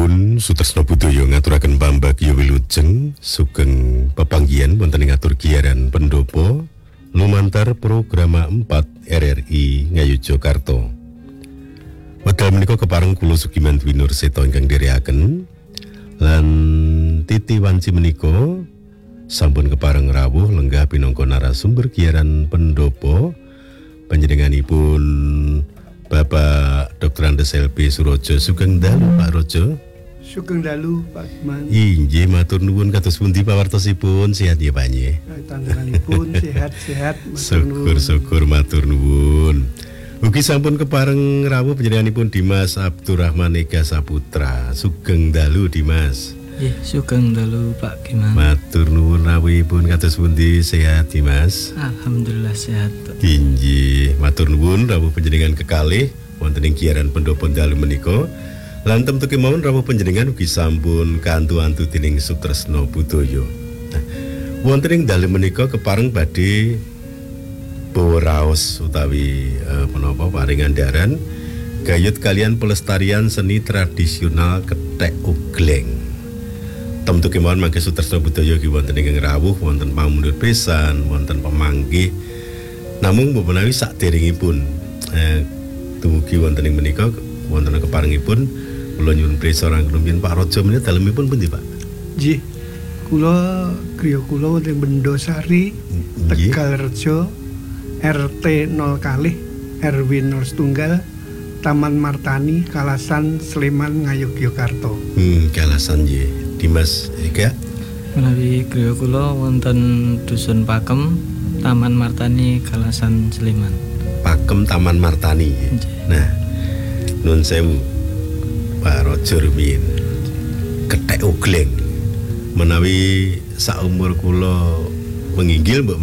Nuwun Sutresna Budaya ngaturaken pambagya wilujeng sugeng pepanggihan wonten ing atur giaran pendopo lumantar programa 4 RRI Ngayogyakarta. Wekdal menika kepareng kula Sugiman Dwi Nurseta ingkang dherekaken lan titi wanci menika sampun kepareng rawuh lenggah pinangka narasumber giaran pendopo panjenenganipun Bapak Dr. Andes LP Surojo. Sugeng dalu Pak Rojo. Sugeng dalu Pak Giman. Inggih matur nuwun kados pundi pawartosipun, sehat ya Pak nggih. Tanggalipun sehat-sehat Syukur matur nuwun. Ugi sampun kepareng rawuh panjenenganipun Dimas Abdurrahman Ega Saputra. Sugeng dalu Dimas. Nggih, sugeng dalu Pak Giman. Matur nuwun rawuhipun kados pundi, sehat Dimas? Alhamdulillah sehat. Inggih, matur nuwun rawuh panjenengan kekalih wonten ing giaran pendopo dalu menika. Lan temtu kemawon rawuh panjenengan ugi sampun kantu-antu dening Sutresna Budaya. Nah, wonten ing dalu menika kepareng badhe bawa raos utawi menapa paringan daran gayut kalian pelestarian seni tradisional Kethek Ugleng. Temtu kemawon mangke Sutresna Budaya ki wonten ing rawuh wonten pamundur pisan, wonten pamanggih. Namung menawi saderengipun dumugi wonten ing menika wonten keparengipun kula nyuwun prisa rangkep Pak Rojo menika dalemipun pundi Pak? Nggih. Kula griya kula wonten Bendosari, Tegalrejo, RT 02 RW 01 Taman Martani, Kalasan, Sleman, Ngayogyakarta. Kalasan nggih. Dimas Ega. Menawi griya kula wonten Dusun Pakem, Taman Martani, Kalasan, Sleman. Pakem Taman Martani. Nah, nun sewu Pak Rojo rumiyin. Kethek Ugleng. Menawi saumur kula menginggil mbok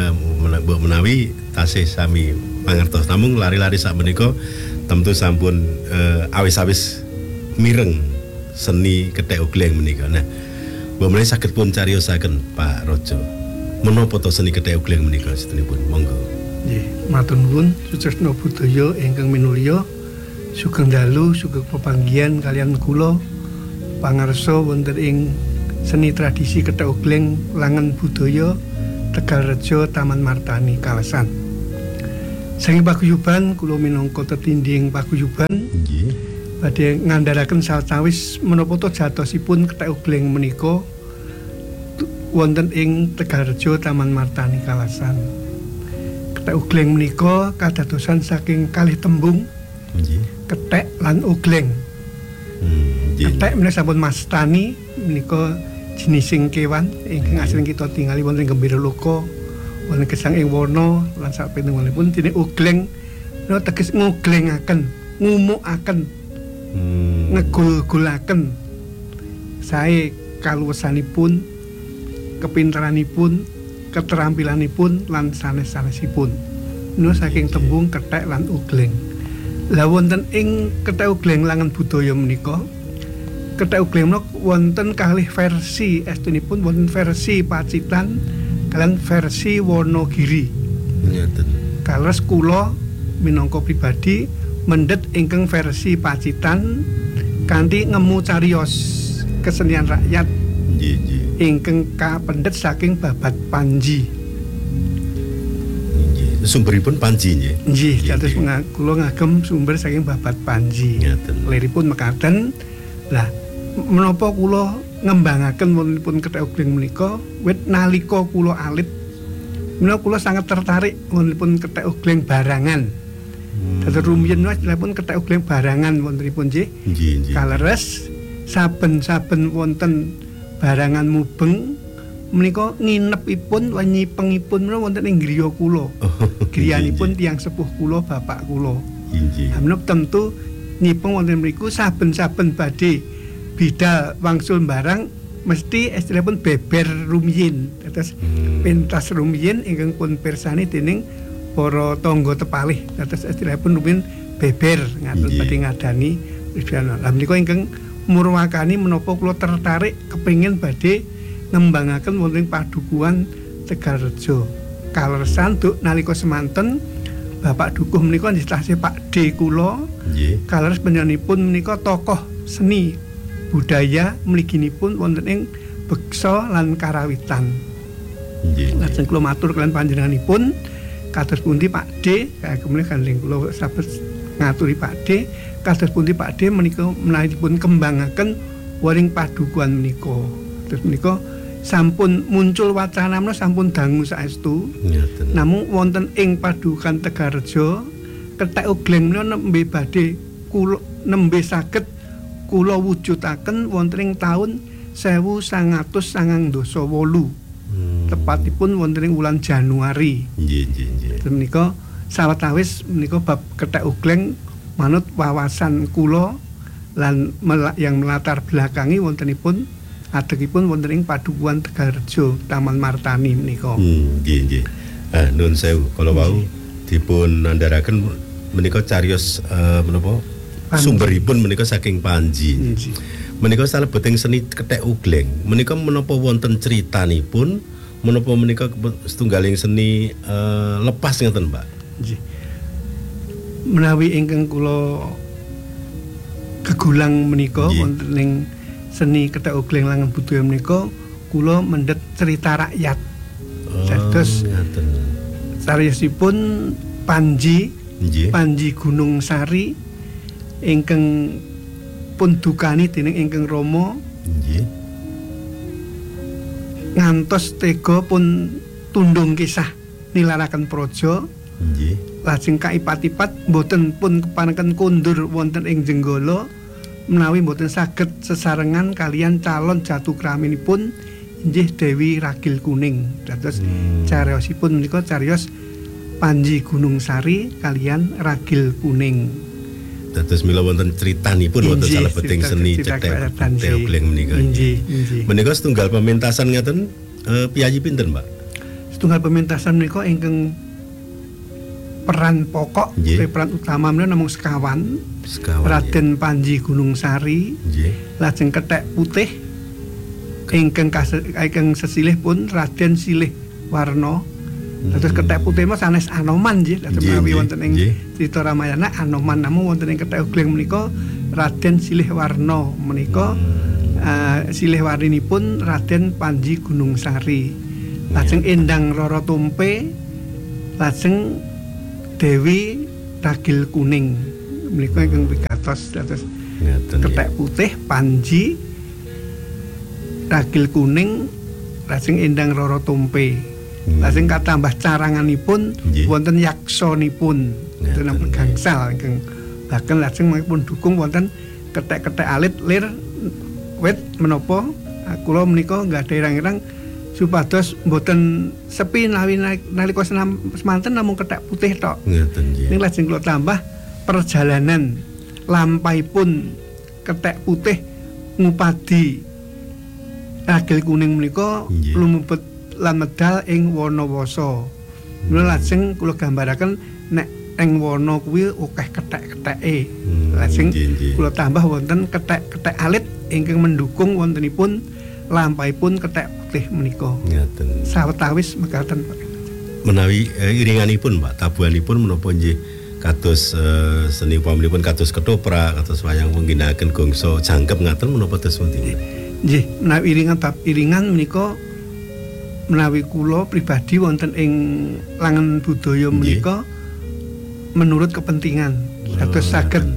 menawi tasih sami mangertos. Namung lari-lari sak menika tentu sampun awis-awis mireng seni Kethek Ugleng menika. Nah, mbok menawi saged pun cariosaken Pak Rojo. Menapa to seni Kethek Ugleng menika sedherepun? Monggo. Nggih, matur nuwun Sutresna Budaya ingkang minulya. Sugeng dalu, sugeng pepanggihan kalian kula pangarsa wonten ing seni tradisi Kethek Ugleng Langen Budaya Tegalrejo Taman Martani Kalasan. Saking paguyuban kula minangka tetinding paguyuban Nggih. badhe ngandharaken sawetawis menapa to jatosipun Kethek Ugleng menika wonten ing Tegalrejo Taman Martani Kalasan. Kethek Ugleng menika kadadosan saking kalih tembung Nggih. Kethek lan Ugleng. Kethek menika sampun mastani menika jinising kewan ingkang asring kita tingali wonten ing Gembira Loka, wonten gesang ing wana lan sapéranganipun dene Ugleng menika teges nguglengaken, ngumukaken, ngegul-gulaken sae kaluwesanipun, kepinteranipun, keterampilanipun lan sanes-sanesipun. Menika saking tembung Kethek lan Ugleng. Lah wonten ing Kethek Ugleng Langen Budaya menika, Kethek Ugleng menika wonten kalih versi estunipun, wonten versi Pacitan kalian versi Wonogiri. Ngeten. Kaleres kula minangka pribadi mendhet ingkang versi Pacitan kanthi ngemu cariyos kesenian rakyat Nggih. ingkang kapendhet saking Babat Panji. Sumberipun Panji nggih. Nggih, dados kula ngagem sumber saking Babat Panji. Ngeten. Liripun mekaten. Lah, menapa kula ngembangaken wontenipun Kethek Ugleng menika wit nalika kula alit. Menika kula sangat tertarik wontenipun Kethek Ugleng barangan. Dados rumiyin istilahipun Kethek Ugleng barangan wontenipun nggih. Nggih. Kaleres saben-saben wonten barangan mubeng menika nginepipun lan nyipengipun menika wonten ing griya kula. Griyanipun tiyang sepuh kula, bapak kula. Inggih. Menika tentu nyipeng wonten mriku saben-saben badhe bidal wangsul barang mesti istilahipun beber rumiyin. Dados pentas rumiyin ingkang pun pirsani dening para tangga tepalih. Dados istilahipun rumiyin beber ngaten badhe ngadani wisana. Lah menika ingkang murwakani menapa kula tertarik kepengin badhe ngembangaken wonten padukuhan Tegalrejo. Kaleresan duk nalika semanten Bapak Dukuh menika ditahsih Pak D kula. Nggih. Kaleres panjenenganipun menika tokoh seni budaya mliginipun wonten ing beksa lan karawitan. Nggih. Lajeng kula matur kaliyan panjenenganipun kados pundi Pak D, kemudian kanjeng kula sabet ngaturi Pak D, kados pundi Pak D menika menawi dipun kembangaken waring padukuhan menika. Terus menika sampun muncul wacana menika sampun dangu saestu. Ngoten. Namung wonten ing padukuhan Tegarrejo kethek ugleng menika nembe badhe kula nembe saged kula wujudaken wonten ing taun 1998. Tepatipun wonten ing wulan Januari. Nggih. Menika sawetawis menika bab kethek ugleng manut wawasan kula lan yang melatar belakangi wontenipun adegipun wonten ing padukuhan Tegarrejo Taman Martani menika. Nggih. Nuwun sewu kala wau dipun nandharaken menika cariyos menapa sumberipun menika saking Panji. Menika salebeting seni kethek ugleng. Menika menapa wonten critanipun, menapa menika setunggaling seni lepas ngeten, Pak? Nggih. Menawi ingkang kula kegulang menika wonten ing seni kethek ugleng langgeng budaya menika kula mendhet cerita rakyat. Dados cariyosipun Panji, Panji Gunung Sari ingkang pun dukani dening ingkang Rama. Nggih. Ngantos tega pun tundung kisah nilaraken praja. Nggih. Lajeng kaipat-ipat mboten pun kepaneken kondur wonten ing Jenggala menawi mboten saged sesarengan kalian calon jatukraminipun inggih Dewi Ragil Kuning. Dados cariyosipun menika cariyos Panji Gunung Sari kalian Ragil Kuning. Dados mila wonten critanipun wonten salebeting seni cethek ugleng menika. Menika setunggal pementasan ngaten piyayi pinten, Pak? Setunggal pementasan menika ingkang peran pokok, peran utama menika namung sekawan. Raden Panji Gunung Sari. Nggih. Lajeng kethek putih ingkang sesilih pun Raden Silih Warna. Dados kethek putih mah sanes Anoman nggih, dados menawi wonten ing crita Ramayana Anoman namung wonten ing kethek ugleng menika Raden Silih Warna menika silih warinipun Raden Panji Gunung Sari. Lajeng Endang Rara Tumpe, lajeng Dewi Ragil Kuning menika ingkang wigatos dados kethek putih Panji Ragil Kuning lajeng Endang Rara Tumpe. Lajeng katambah caranganipun wonten yaksanipun wonten gangsal ingkang bahkan lajeng pun dukung wonten kethek-kethek alit lir wit menapa kula menika nggadahi irang-irang supados mboten sepi nalika semanten namung kethek putih tok. Ngoten nggih. Ning lajeng kula tambah perjalanan lampahipun kethek putih ngupadi Ragil Kuning menika lumebet lan medal ing Wanawasa. Mula lajeng kula gambaraken nek ing wana kuwi akeh kethek-ketheke. Lajeng kula tambah wonten kethek-kethek alit ingkang mendukung wontenipun lampahipun kethek putih menika. Ngaten. Sawetawis mekaten, Pak. Menawi iringanipun, Pak, tabuhanipun menapa nggih kados seni upaminipun kados ketoprak, kados wayang pengginakaken gongso jangkep ngaten menapa tes pundi? Nggih, menawi iringan bab iringan menika menawi kula pribadi wonten ing langen budaya menika menurut kepentingan dados saged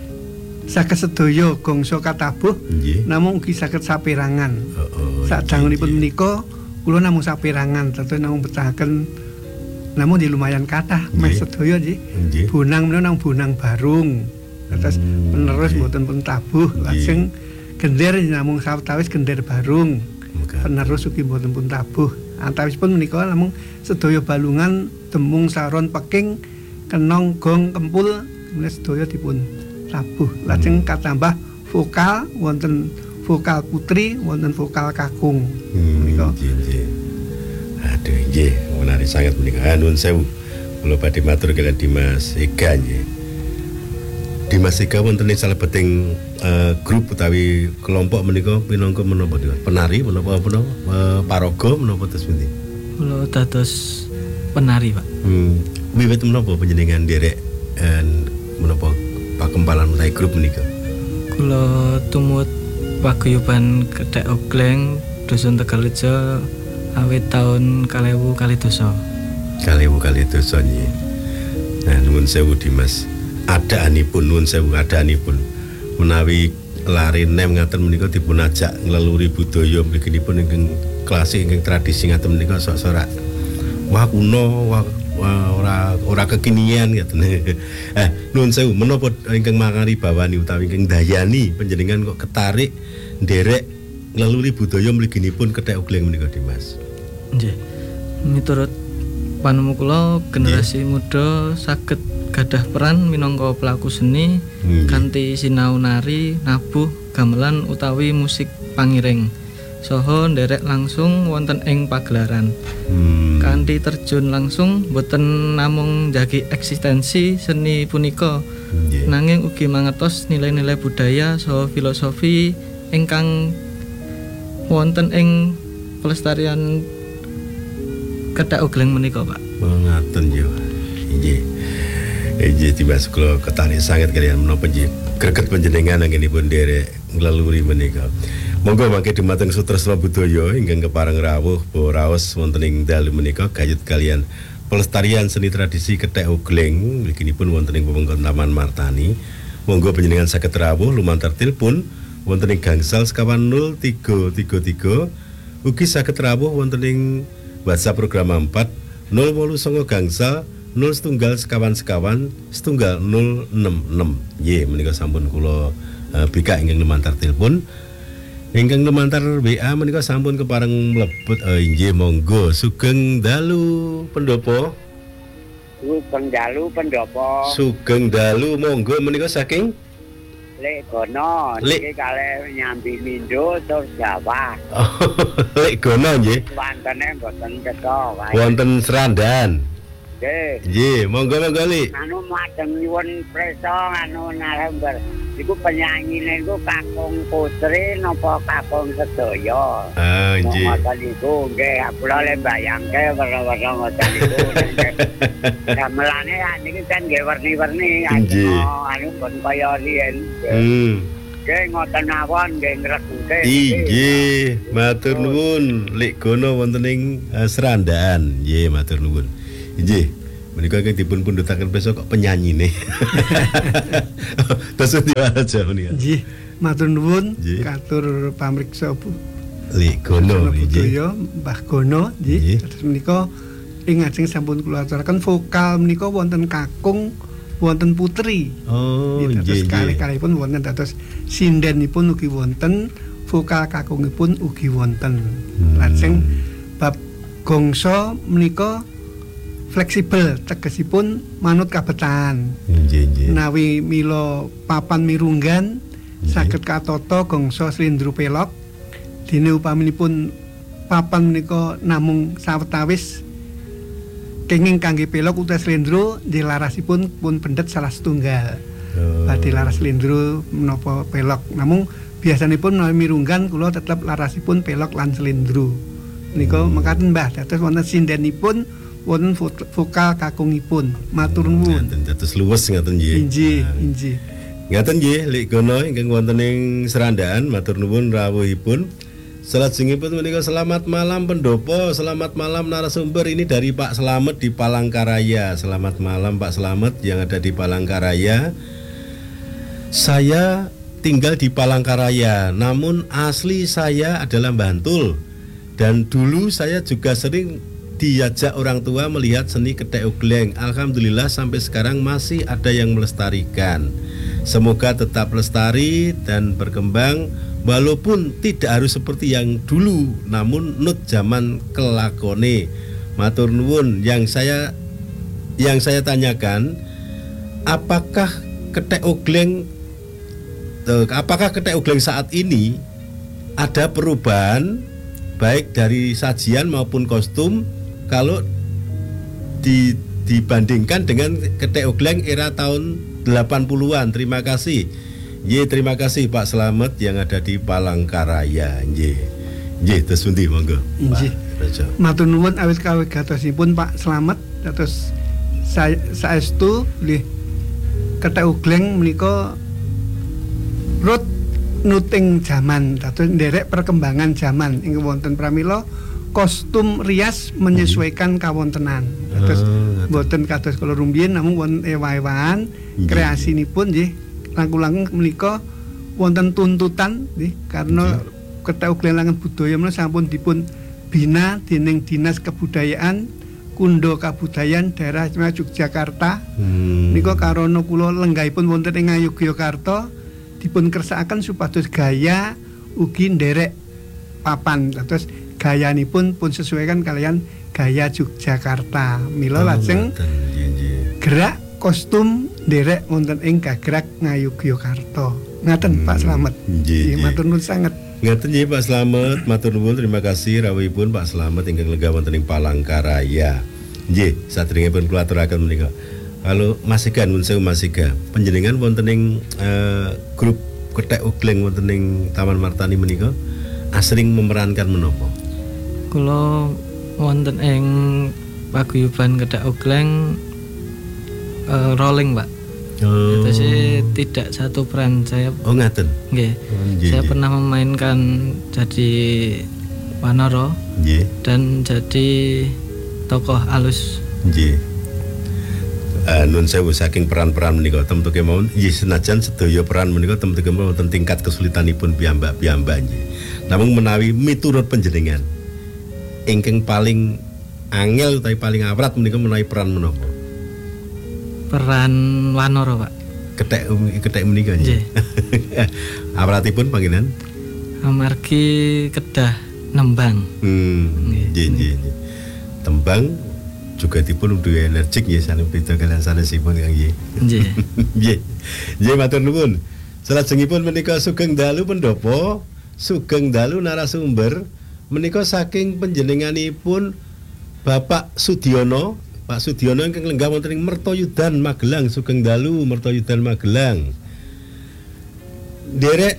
sedaya gongso katabuh namung ugi saged saperangan. Sadangunipun menika kula namung saperangan dados namung pecahaken namun di lumayan kathah meh sedaya nggih. Bonang menika namung bonang barung. Dados penerus mboten pun tabuh lajeng gender namung sawetawis gender barung. Penerus ugi mboten pun tabuh. Antawisipun menika namung sedaya balungan demung saron peking kenong gong kempul menika sedaya dipun tabuh. Lajeng katambah vokal wonten vokal putri wonten vokal kakung. Menika. Aduh nggih, menawi sangat menika. Nuwun sewu. Kula badhe matur kaliyan Dimas Ega nggih. Dimas Ega wonten ing salebeting grup utawi kelompok menika pinangka menapa penari menapa paraga menapa tes pundi? Kula dados penari, Pak. Wiwit menapa panjenengan nderek menapa pakempalan menawi grup menika? Kula tumut paguyuban Kethek Ogleng Dusun Tegalrejo awit tahun 2000 kali dosa. 2000 kali dosa nggih. Nah, nuwun sewu Dimas. Adaanipun nuwun sewu adaanipun. Menawi lari nem ngaten menika dipun ajak ngleluri budaya mriginipun ingkang klasik ingkang tradisi ngaten menika sok-sok wah kuno, wah ora kekinian ngaten. Nuwun sewu menapa ingkang mangari bawani utawi ingkang dayani panjenengan kok ketarik nderek ngleluri budaya mliginipun Kethek Ogleng menika Dimas. Nggih. Miturut panemu kula generasi muda saged gadah peran minangka pelaku seni kanthi sinau nari, nabuh, gamelan utawi musik pangiring saha nderek langsung wonten ing pagelaran. Kanthi terjun langsung boten namung njagi eksistensi seni punika nanging ugi mangertos nilai-nilai budaya saha filosofi ingkang wonten ing pelestarian Kethek Ogleng menika, Pak. Ngaten yo. Nggih. Nggih Dimas kula ketarik sanget kalian menapa nggih greget panjenengan anggenipun nderek nglaluri menika. Monggo mangke dumateng Sutresna Budaya ingkang kepareng rawuh raos wonten ing dalu menika gayut kalian pelestarian seni tradisi Kethek Ogleng mliginipun wonten ing wewengkon Taman Martani. Monggo panjenengan saged rawuh lumantar telepon wonten ing gangsal sekawan 0333 ugi saged rawuh wonten ing WhatsApp program 4 089 gangsal 01 sekawan 066. Nggih menika sampun kula bikak ingkang lumantar telepon. Ingkang lumantar WA menika sampun kepareng mlebet nggih monggo sugeng dalu pendopo. Sugeng dalu pendopo. Sugeng dalu monggo menika saking Lek Gono niki kalih nyambi Mindo tur Jawa. Lek Gono nggih. Wantene mboten cetha wae. Wonten Serandan. Nggih. Nggih, monggo nggih. Anu madeng nyuwun presa anu narember. Iku penyanyi niku Kakung Putri napa Kakung Sedaya. Ah, nggih. Ngoten niku nggih kula le bayangke werna-werna ngoten niku. Gamelane niki kan nggih werni-werni anu pun kaya riyen. Nggih ngoten mawon nggih ngreguke. Nggih, matur nuwun. Lek Gono wonten ing Serandaan. Nggih, matur nuwun. Nggih. Menika kang dipun pundhutaken besok kok penyanyine. Terus aja menika. Nggih, matur nuwun katur pamriksa Bu. Lek Gono nggih. Mbah Gono nggih. Terus menika ing ajeng sampun kula aturaken vokal menika wonten Kakung, wonten Putri. Oh, nggih. Terus kalih-kalihipun wonten dados sindenipun ugi wonten, vokal kakungipun ugi wonten. Lajeng bab gongso menika fleksibel tegesipun manut kabetan. Nggih. Menawi mila papan mirunggan saged katata gongso slendro pelok. Dene upaminipun papan menika namung sawetawis kenging kangge pelok utawa slendro nggih larasipun pun pendet salah setunggal. Badhe laras slendro menapa pelok. Namung biasanipun menawi mirunggan kula tetep larasipun pelok lan slendro. Menika mekaten Mbah dados wonten sindenipun wonten vokal kakungipun. Matur nuwun. Dados luwes ngaten nggih. Inggih. Ngaten nggih, Lek Gono ingkang wonten ing Serandaan, matur nuwun rawuhipun. Salajengipun menika selamat malam pendopo, selamat malam narasumber. Ini dari Pak Slamet di Palangkaraya. Selamat malam Pak Slamet yang ada di Palangkaraya. Saya tinggal di Palangkaraya, namun asli saya adalah Bantul. Dan dulu saya juga sering diajak orang tua melihat seni Kethek Ogleng. Alhamdulillah sampai sekarang masih ada yang melestarikan. Semoga tetap lestari dan berkembang walaupun tidak harus seperti yang dulu, namun nut zaman kelakone. Matur nuwun. Yang saya tanyakan, apakah Kethek Ogleng saat ini ada perubahan baik dari sajian maupun kostum kalau dibandingkan dengan Kethek Ogleng era tahun 80-an. Terima kasih. Nggih, terima kasih Pak Slamet yang ada di Palangkaraya. Nggih, terus pundi monggo. Nggih. Matur nuwun awit kawigatosipun Pak Slamet dados saestu nggih Kethek Ogleng menika rut nuting zaman, dados nderek perkembangan zaman ing wonten pramila kostum rias menyesuaikan kawontenan. Dados mboten kados kala rumiyin namung wonten ewa-ewahan kreasinipun nggih langkung-langkung menika wonten tuntutan nggih karena kethek ugelangan budaya menika sampun dipun bina dening Dinas Kebudayaan Kundo Kabudayan Daerah Istimewa Yogyakarta. Nika karana kula lenggahipun wonten ing Yogyakarta dipun kersakaken supados gaya ugi nderek papan. Terus gayanipun pun sesuaikan kalian gaya Yogyakarta. Mila lajeng gerak kostum nderek wonten ing gagrag Ngayogyakarta. Ngaten Pak Slamet. Nggih matur nuwun sanget. Ngaten nggih Pak Slamet, matur nuwun terima kasih rawuhipun Pak Slamet ingkang lenggah wonten ing Palangkaraya. Nggih, sadèrèngipun kula aturaken menika. Halo Mas Iga, nuwun sewu Mas Iga. Panjenengan wonten ing grup kethek ugleng wonten ing Taman Martani menika asring memerankan menapa? Kula wonten ing paguyuban kethek ugleng rolling, Pak. Itu sih tidak satu peran saya. Oh ngaten. Nggih. Saya pernah memainkan jadi Wanara. Nggih. Dan jadi tokoh alus. Nggih. Nun sewu saking peran-peran menika temtu kemawon nggih senajan sedaya peran menika temtu kemawon wonten tingkat kesulitanipun piyambak-piyambak nggih. Namung menawi miturut panjenengan ingkang paling angel utawi paling awrat menika menawi peran menapa? Peran Wanara, Pak. Kethek menika nggih. Awratipun pangenan amargi kedah nembang. Nggih. Tembang juga dipun duwe energik nggih sanes beda kaliyan sanesipun nggih. Nggih. Nggih. Nggih matur nuwun. Salajengipun menika sugeng dalu pendopo, sugeng dalu narasumber menika saking panjenenganipun Bapak Sudiono. Pak Sudiono ingkang lenggah wonten ing Mertoyudan Magelang, sugeng dalu Mertoyudan Magelang. Derek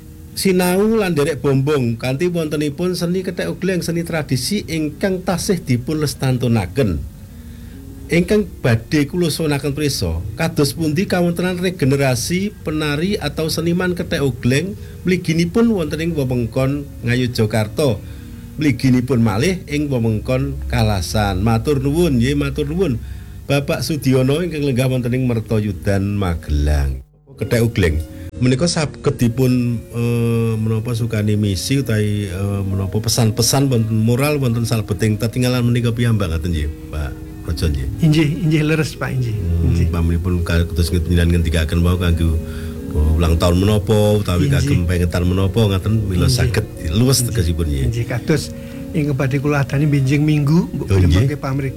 sinau lan derek bombong kanthi wontenipun seni kethek ugleng, seni tradisi ingkang tasih dipun lestantunaken. Ingkang badhe kula suwunaken prisa, kados pundi kawontenan regenerasi penari atau seniman kethek ugleng mliginipun wonten ing wewengkon Ngayogyakarta. Mliginipun malih ing wewengkon Kalasan. Matur nuwun nggih, matur nuwun. Bapak Sudiono ingkang lenggah wonten ing Mertoyudan Magelang. Kethek ugleng menika saged dipun menapa sukani misi utawi menapa pesan-pesan wonten moral wonten salebeting tetinggalan menika piyambak ngaten nggih, Pak Rojo nggih. Inggih leres Pak inggih. Pamanipun kados panjenengan ngendikaken wau kanggo ulang tahun menapa utawi kagem pengetan menapa ngaten mila saged luwes tegesipun nggih. Nggih kados ing badhe kula adani benjing minggu mbok mangke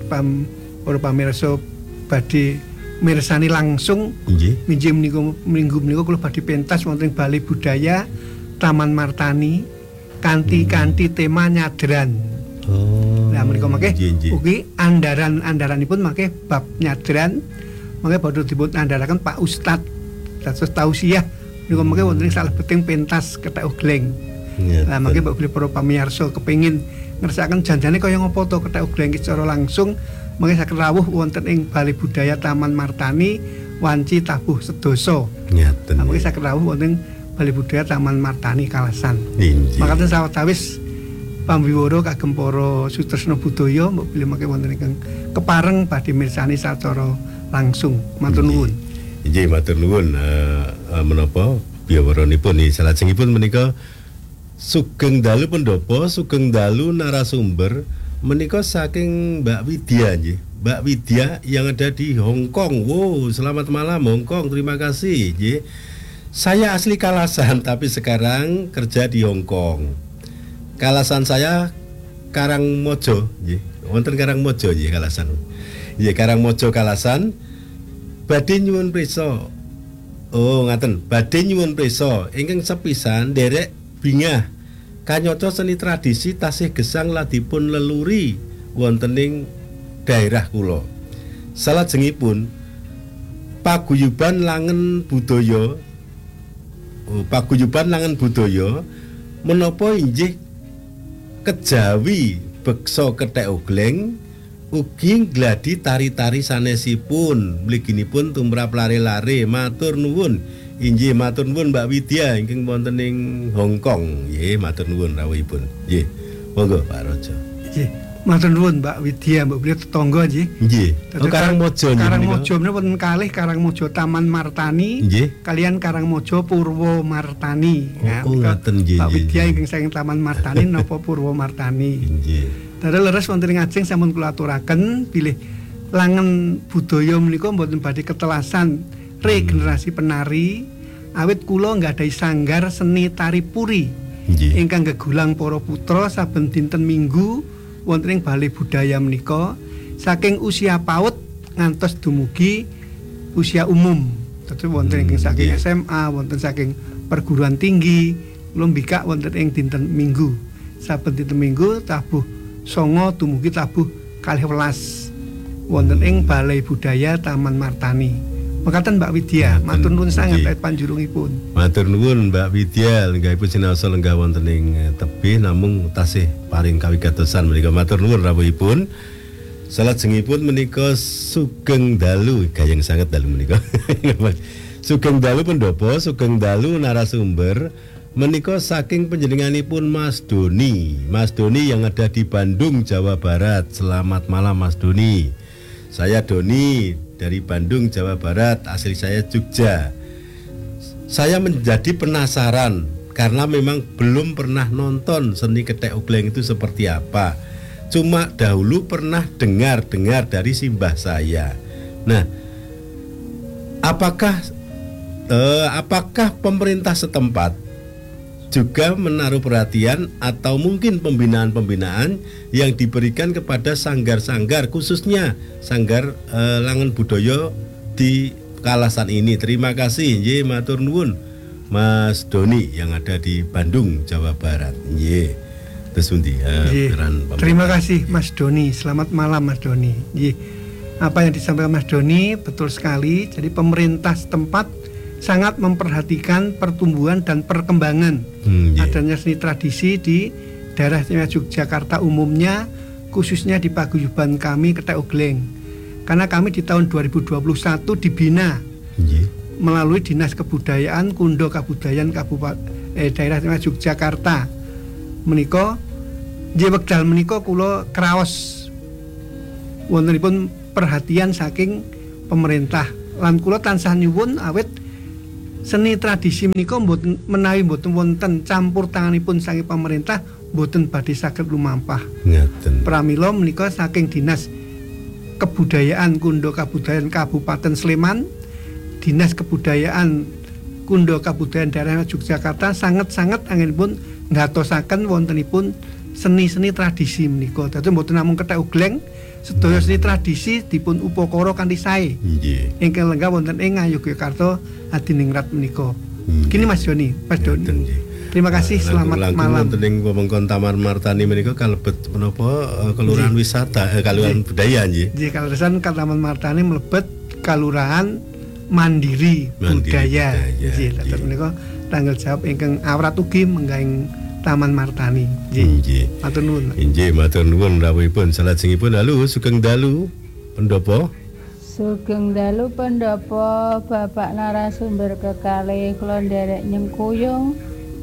para pamirsa badhe mirsani langsung benjing minggu menika kula badhe pentas wonten Balai Budaya Taman Martani kanthi tema nyadran. Nah menika mangke ugi andaranipun mangke bab nyadran mangke badhe dipun andharaken Pak Ustadz dados tausiah niku mengke wonten ing salebeting pentas kethek ugleng. Lah mangke mbok para pamirsa kepengin ngersakaken janjane kaya ngapa to kethek ugleng secara langsung mangke saged rawuh wonten ing Balai Budaya Taman Martani wanci tabuh sedasa. Ngaten. Mangke saged rawuh wonten Balai Budaya Taman Martani Kalasan. Makaten sawetawis pambiwara kagem para sutresna budaya mbok bilih mangke wonten ingkang kepareng badhe mirsani sacara langsung. Matur nuwun. Nggih matur nuwun menapa biyawaranipun salajengipun menika sugeng dalu pendopo, sugeng dalu narasumber menika saking Mbak Widya nggih. Mbak Widya yang ada di Hong Kong. Wow, selamat malam Hong Kong. Terima kasih nggih. Saya asli Kalasan tapi sekarang kerja di Hong Kong. Kalasan saya Karangmojo nggih. Wonten Karangmojo nggih Kalasan. Nggih Karangmojo Kalasan. Badhe nyuwun prisa. Oh, ngaten. Badhe nyuwun prisa ingkang sepisan derek bingah kanyata seni tradisi tasih gesang ladipun leluri wonten ing daerah kula. Salajengipun paguyuban langen budaya. Paguyuban langen budaya menapa inggih kejawi beksa kethek ugleng ugi gladi tari-tari sanesipun mliginipun tumrap lare-lare matur nuwun Inggih matur nuwun Mbak Widya ingkang wonten ing Hong Kong. Nggih matur nuwun rawuhipun. Nggih. Monggo Pak Raja. Nggih. Matur nuwun Mbak Widya, Mbak beliau tetangga nggih. Nggih. Oh Karangmojo nggih. Karangmojo menika wonten kalih Karangmojo Taman Martani. Nggih. Kalian Karangmojo Purwo Martani. Oh ngaten nggih. Pak Widya ingkang saking Taman Martani napa Purwo Martani. Nggih. Dadal leres wonten ing ajeng sampun kula aturaken bilih langen budaya menika mboten badhe ketelasan regenerasi penari awit kula nggadahi sanggar seni tari puri ingkang gegulang para putra saben dinten Minggu wonten ing balai budaya menika saking usia PAUD ngantos dumugi usia umum. Dadi wonten ing saking SMA, wonten saking perguruan tinggi, kula mbikak wonten ing dinten Minggu. Saben dinten Minggu tabuh 9 dumugi tabuh 12 wonten ing balai budaya Taman Martani. Mekaten Mbak Widya, matur nuwun sanget panjurungipun. Matur nuwun Mbak Widya, lenggahipun sinaosa lenggah wonten ing tebih namung tasih paring kawigatosan menika matur nuwun rawuhipun. Salajengipun menika sugeng dalu, gayeng sanget dalu menika. Sugeng dalu pendopo, sugeng dalu narasumber menika saking panjenenganipun Mas Doni. Mas Doni yang ada di Bandung, Jawa Barat. Selamat malam Mas Doni. Saya Doni dari Bandung, Jawa Barat, asli saya Jogja. Saya menjadi penasaran karena memang belum pernah nonton seni ketek ugleng itu seperti apa. Cuma dahulu pernah dengar dari simbah saya. Nah, apakah pemerintah setempat juga menaruh perhatian atau mungkin pembinaan-pembinaan yang diberikan kepada sanggar-sanggar khususnya sanggar langen budaya di Kalasan ini. Terima kasih nggih matur nuwun Mas Doni yang ada di Bandung, Jawa Barat. Nggih. Terus pundi terima kasih Mas Doni. Selamat malam Mas Doni. Nggih. Apa yang disampaikan Mas Doni betul sekali. Jadi pemerintah setempat sangat memperhatikan pertumbuhan dan perkembangan adanya seni tradisi di daerah istimewa Yogyakarta umumnya, khususnya di paguyuban kami Ketek Ugleng. Karena kami di tahun 2021 dibina melalui Dinas Kebudayaan Kundo Kabudayaan daerah istimewa Yogyakarta. Menika nggih wekdal menika kula kraos wontenipun perhatian saking pemerintah lan kula tansah nyuwun awit seni tradisi menika mboten menawi mboten wonten campur tanganipun saking pemerintah mboten badhe saged lumampah. Ngaten. Pramila menika saking Dinas Kebudayaan Kundo Kabudayaan Kabupaten Sleman, Dinas Kebudayaan Kundo Kabudayaan Daerah Yogyakarta sangat-sangat anggenipun ngatosaken wontenipun seni-seni tradisi menika. Dadi mboten namung ketek ugleng, sedaya seni tradisi dipun upakara kanthi sae. Nggih. Ingkang lenggah wonten ing Yogyakarta Adiningrat menika. Gini Mas Doni, Mas Doni. Terima kasih, selamat malam. Wonten ing wewengkon Taman Martani menika kalebet menapa kelurahan wisata, kelurahan budaya nggih. Nggih, kaleresan Taman Martani mlebet Kelurahan Mandiri Budaya. Nggih, dhateng menika tanggal jawab ingkang awrat ugi menggahing Taman Martani. Nggih. Matur nuwun. Nggih, matur nuwun rawuhipun. Salajengipun dalu sugeng dalu pendopo. Sugeng dalu pendopo Bapak narasumber kekalih kula nderek nyengkuyung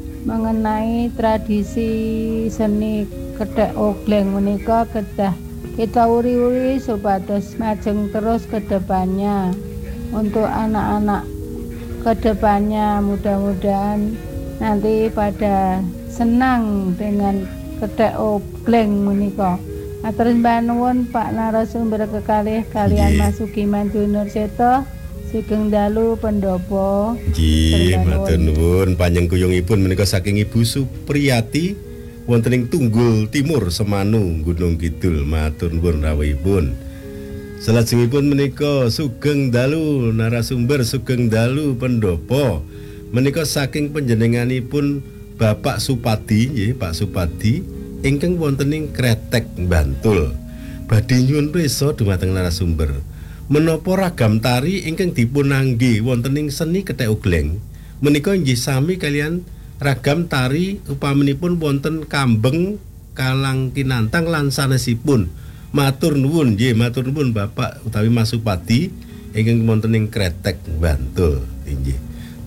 mengenai tradisi seni ketek ugleng menika kedah kita uri-uri supados majeng terus ke depannya untuk anak-anak ke depannya, mudah-mudahan nanti pada senang dengan ketek ugleng menika. Atur mbah nuwun Pak narasumber kekalih kalian Mas Sugiman Nur Seto. Sugeng dalu pendopo. Nggih, matur nuwun panjenenganipun menika saking Ibu Supriyati wonten ing Tunggul Timur Semanu Gunung Kidul. Matur nuwun rawuhipun. Salajengipun menika sugeng dalu narasumber, sugeng dalu pendopo. Menika saking panjenenganipun Bapak Supadi, nggih, Pak Supadi ingkang wonten ing Kretek Bantul. Badhe nyuwun prisa dumateng narasumber. Menapa ragam tari ingkang dipunangge wonten ing seni ketek ugleng menika inggih sami kalian ragam tari upaminipun wonten kambeng, kalang kinantang lan sanesipun. Matur nuwun nggih, matur nuwun Bapak utawi Mas Supadi ingkang wonten ing Kretek Bantul. Inggih.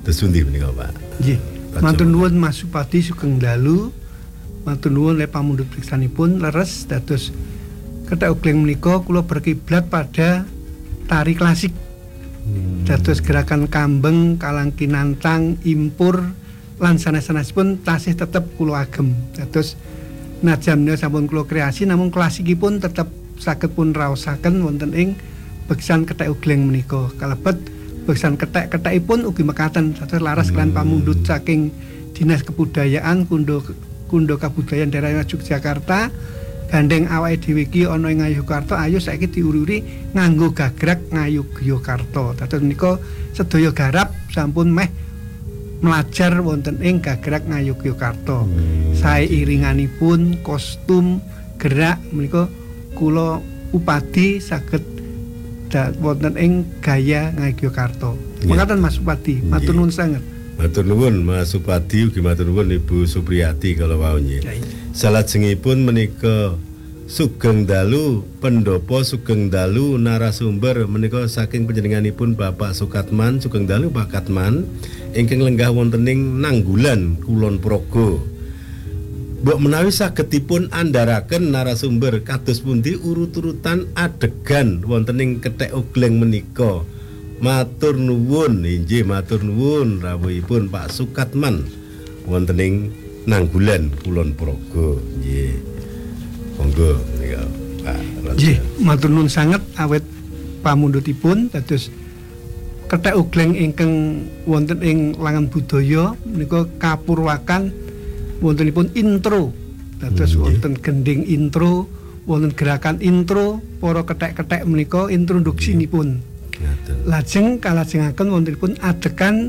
Terus pundi menika, Pak? Nggih. Matur nuwun Mas Supati sugeng dalu. Matur nuwun le pamundhut priksanipun leres dados kethek ugleng menika kula berkiblat pada tari klasik. Dados gerakan kambeng, kalang kinantang, impur lan sanes-sanesipun tasih tetep kula agem. Dados najan menika sampun kula kreasi namun klasikipun tetep saged pun raosaken wonten ing beksan kethek ugleng menika. Kalebet beksan kethek-kethekipun ugi mekaten dados laras kan pamundhut saking Dinas Kebudayaan Kundo Kabudayaan Daerah Yogyakarta gandeng awake dhewe iki ana ing Ngayogyakarta ayo saiki diuri-uri nganggo gagrag Ngayogyakarta. Dados menika sedaya garap sampun meh melajar wonten ing gagrag Ngayogyakarta. Sae iringanipun kostum gerak menika kula upadi saged wonten ing gaya Ngayogyakarta. Mekaten Mas Supati, matur nuwun sanget. Matur nuwun Mas Supati ugi matur nuwun Ibu Supriyati kala wau nggih. Salajengipun menika sugeng dalu pendopo sugeng dalu narasumber menika saking panjenenganipun Bapak Sukatman sugeng dalu Pak Katman ingkang lenggah wonten ing Nanggulan Kulon Progo. Mbok menawi sagedipun andharaken narasumber kados pundi urut-urutan adegan wonten ing kethek ugleng menika. Matur nuwun, inggih matur nuwun rawuhipun Pak Sukatman wonten ing Nanggulan Kulon Progo. Nggih. Monggo menika Pak. Nggih, matur nuwun sanget awet pamundhutipun dados kethek ugleng ingkang wonten ing langan budaya menika kapurwakan wontenipun intro. Dados wonten gending intro, wonten gerakan intro para kethek-kethek menika introduksinipun. Lajeng kalajengaken wontenipun adegan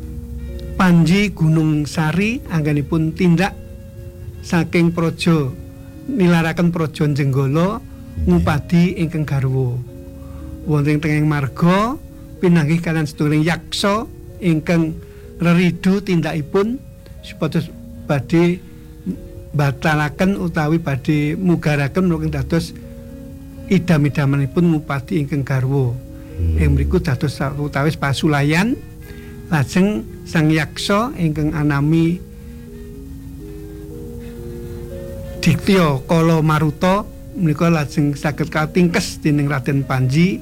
Panji Gunung Sari anggenipun tindak saking praja nilaraken praja Jenggala ngupadi ingkang garwa. Wonten tenging marga pinanggih kaliyan sedhereng yaksa ingkang reridu tindakipun supados badhe batalaken utawi badhe mugaraken menawi dados idam-idamanipun ngupadi ingkang garwa. Ing mriku dados utawis pasulayan lajeng sang yaksa ingkang anami Diktya Kala Maruta menika lajeng saged katingkes dening Raden Panji.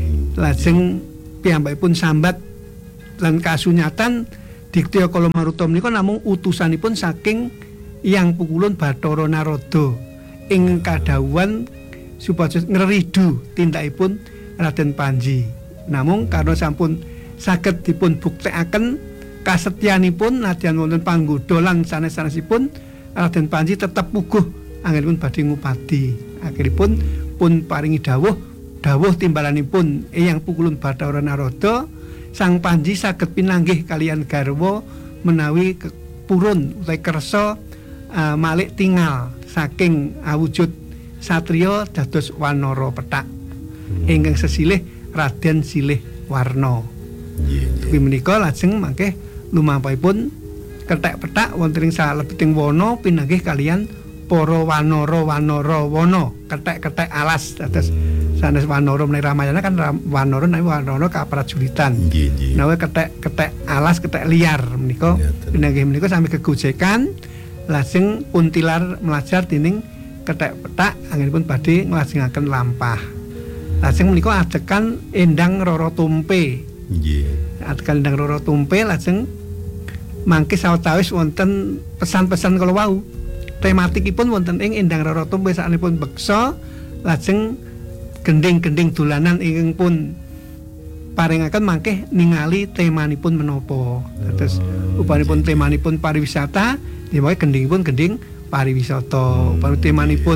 Lajeng piyambakipun sambat lan kasunyatan Diktya Kala Maruta menika namung utusanipun saking Hyang Pukulun Bathara Narada ing kadhawuhan supados ngreridu tindakipun Raden Panji. Namung karena sampun saged dipun buktekaken kasetyanipun nadyan wonten panggoda lan sanes-sanesipun Raden Panji tetep puguh anggenipun badhe ngupadi. Akhiripun pun paringi dawuh timbalanipun Hyang Pukulun Bathara Narada Sang Panji saged pinanggih kaliyan garwa menawi purun utawi kersa malik tinggal saking awujud satriya dados Wanara Pethak. Ingkang sesilih Raden Silih Warna. Kuwi menika lajeng mangke lumampahipun kethek pethak wonten ing salebeting wana pinanggih kaliyan para wanara wana kethek-kethek alas dados sanes wanara menawi Ramayana kan wanara kaprajulitan. Menawi kethek alas kethek liar menika pinanggih menika sami gegojekan lajeng pun tilar melajar dening kethek pethak anggenipun badhe nglajengaken lampah. Lajeng menika adegan Endang Rara Tumpe. Nggih. Adegan Endang Rara Tumpe lajeng mangke sawetawis wonten pesan-pesan kala wau. Tematikipun wonten ing Endang Rara Tumpe sakanipun beksa lajeng gending-gending dolanan ingkang pun paringaken mangke ningali temanipun menapa. Terus upanipun temanipun pariwisata, dimawai gendingipun gending pariwisata. Upanipun temanipun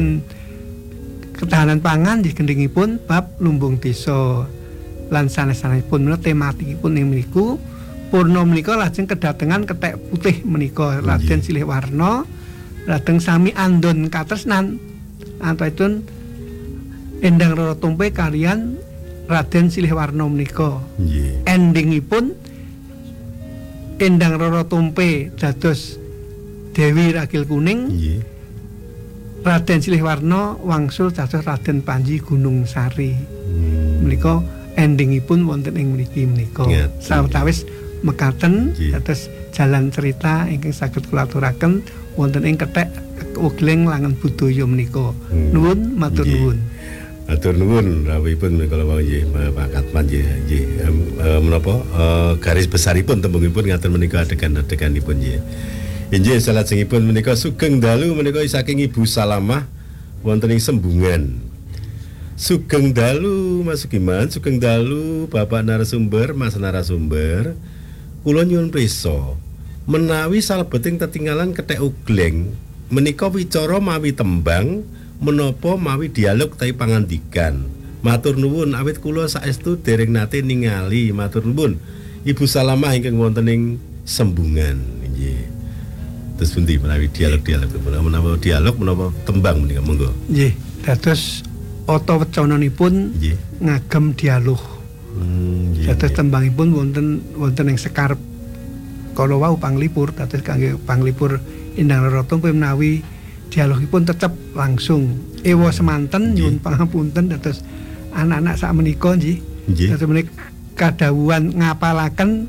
ketahanan pangan di gendingipun bab lumbung desa lan sanes-sanesipun menika tematikipun ing mriku purna menika lajeng kedatengan kethek putih menika Raden Silih Warna lajeng sami andon katresnan antaraipun Endang Rara Tumpe kaliyan Raden Silih Warna menika. Endingipun Endang Rara Tumpe dados Dewi Ragil Kuning. Raden Silih Warna wangsul dados Raden Panji Gunung Sari. Menika endingipun wonten ing mriki menika. Sawetawis mekaten Nggih. dados jalan cerita ingkang saged kula aturaken wonten ing kethek Ugleng Langen Budaya menika. Nuwun, matur Nggih. nuwun. Matur nuwun rawuhipun kalau wau nggih Pak Katman nggih menapa garis besaripun tembungipun ngaten menika adegan-adeganipun nggih. Inggih salajengipun menika sugeng dalu menika saking Ibu Salamah wonten ing Sembungan. Sugeng dalu Mas Sugiman, sugeng dalu Bapak narasumber, Mas narasumber. Kula nyuwun prisa menawi salebeting tetinggalan kethek Ugleng menika wicara mawi tembang menapa mawi dialog tapi pangandikan. Matur nuwun awit kula saestu dereng nate ningali. Matur nuwun Ibu Salamah ingkang wonten ing Sembungan nggih. Terus pundi menawi dialog-dialog menapa dialog menapa tembang menika monggo. Nggih, dados oto wecananipun Nggih. ngagem dialog. Nggih. Dados tembangipun wonten ing sekarep kala wau panglipur, dados kangge panglipur Indang Roroto menawi dialogipun tetep langsung. Ewa semanten nyuwun pangapunten dados anak-anak sak menika nggih. Nggih. Dados menika kadhawuhan ngapalaken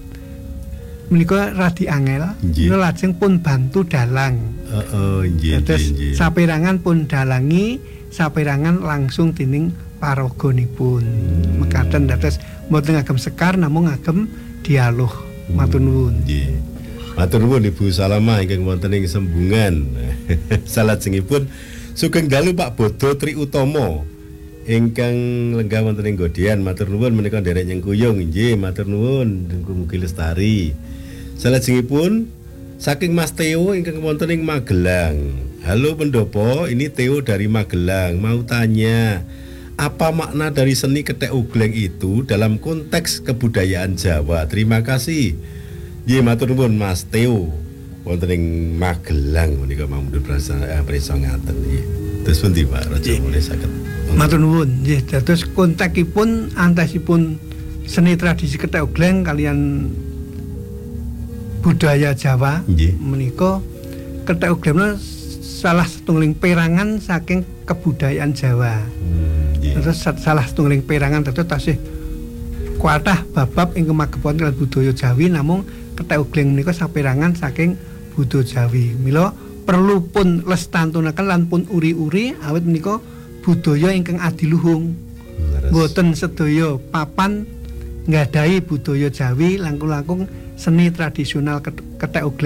menika radi angel. Nggih. Menika lajeng pun bantu dalang. Nggih. Dados Nggih. saperangan pun dalangi, saperangan langsung dening paraganipun. Mekaten dados mboten ngagem sekar namung ngagem dialog. Matur nuwun. Nggih. Matur nuwun Ibu Salamah ingkang wonten ing Sembungan. Salajengipun sugeng dalu Pak Bodo Tri Utomo ingkang lenggah wonten ing Godian. Matur nuwun menika nderek nyengkuyung nggih. Matur nuwun mugi lestari. Salajengipun saking Mas Theo ingkang wonten ing Magelang. Halo pendopo, ini Theo dari Magelang. Mau tanya, apa makna dari seni kethek Ugleng itu dalam konteks kebudayaan Jawa? Terima kasih. Nggih matur nuwun Mas Theo wonten ing Magelang menika mamundur prasa ngaten nggih. Terus pundi Pak Raja mulai saged. Matur nuwun. Nggih, dados kontakipun antasipun seni tradisi kethek Ugleng kalian budaya Jawa Nggih. menika kethek Ugleng salah setunggaling perangan saking kebudayaan Jawa. Nggih. Terus salah setunggaling perangan dados tasih kuatah babab ing kemagepokan kaliyan budaya Jawi namung kethek Ugleng menika saperangan saking budaya Jawi. Mila perlu pun lestantunaken lan pun uri-uri awit menika budaya ingkang adiluhung. Mboten sedaya papan nggadahi budaya Jawi langkung-langkung seni tradisional kethek Ugleng